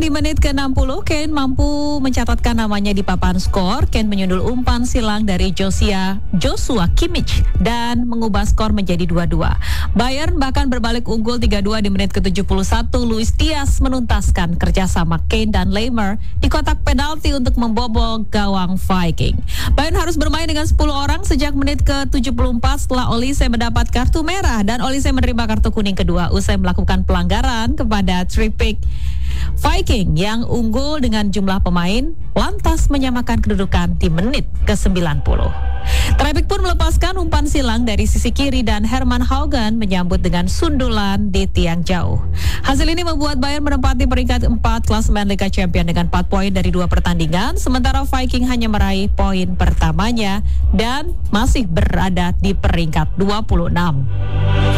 Di menit ke-60, Kane mampu mencatatkan namanya di papan skor. Kane menyundul umpan silang dari Joshua Kimmich dan mengubah skor menjadi 2-2. Bayern bahkan berbalik unggul 3-2 di menit ke-71. Luis Diaz menuntaskan kerjasama Kane dan Lemar di kotak penalti untuk membobol gawang Viking. Bayern harus bermain dengan 10 orang sejak menit ke-74 setelah Olise mendapat kartu merah dan Olise menerima kartu kuning kedua usai melakukan pelanggaran kepada Trippier. Viking yang unggul dengan jumlah pemain lantas menyamakan kedudukan di menit ke-90. Trippier pun melepaskan umpan silang dari sisi kiri dan Herman Haugen menyambut dengan sundulan di tiang jauh. Hasil ini membuat Bayern menempati peringkat 4 klasemen Liga Champions dengan 4 poin dari 2 pertandingan, sementara Viking hanya meraih poin pertamanya dan masih berada di peringkat 26.